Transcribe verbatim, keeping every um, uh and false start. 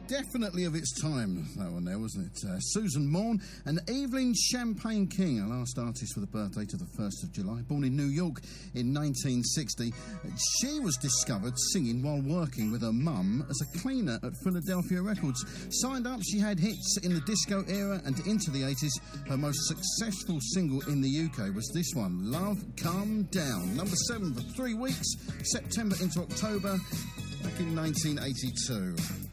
definitely of its time, that one there, wasn't it? Uh, Susan Morn and Evelyn Champagne King, our last artist with a birthday to the first of July, born in New York in nineteen sixty. She was discovered singing while working with her mum as a cleaner at Philadelphia Records. Signed up, she had hits in the disco era and into the eighties. Her most successful single in the U K was this one, Love Come Down. Number seven for three weeks, September into October, back in nineteen eighty-two.